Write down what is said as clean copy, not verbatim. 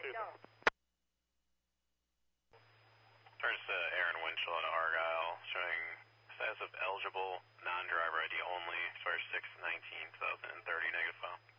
First, Aaron Winchell in Argyle, showing status of eligible, non-driver ID only, for 6/19/2030, negative file.